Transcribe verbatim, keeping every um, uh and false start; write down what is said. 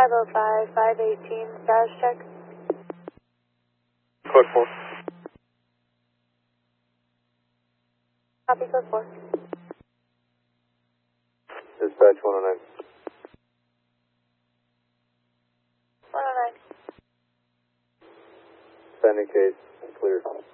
five oh five, five eighteen, status check. Code four. Copy, code four. Dispatch one oh nine. one oh nine. Standing case, cleared.